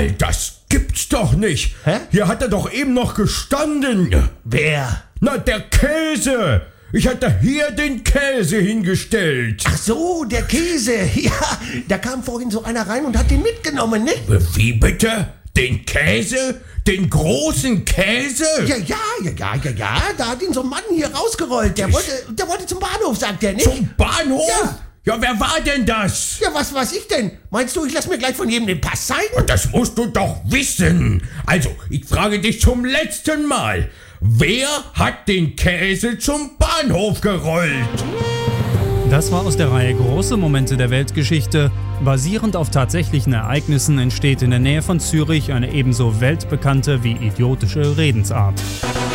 mal, das gibt's doch nicht. Hä? Hier hat er doch eben noch gestanden. Wer? Na, der Käse. Ich hatte hier den Käse hingestellt. Ach so, der Käse. Ja, da kam vorhin so einer rein und hat den mitgenommen, ne? Wie bitte? Den Käse? Den großen Käse? Ja, da hat ihn so ein Mann hier rausgerollt. Der wollte zum Bahnhof, sagt er, nicht? Zum Bahnhof? Ja. Ja, wer war denn das? Ja, was weiß ich denn? Meinst du, ich lass mir gleich von jedem den Pass zeigen? Das musst du doch wissen. Also, ich frage dich zum letzten Mal. Wer hat den Käse zum Bahnhof gerollt? Das war aus der Reihe Große Momente der Weltgeschichte. Basierend auf tatsächlichen Ereignissen entsteht in der Nähe von Zürich eine ebenso weltbekannte wie idiotische Redensart.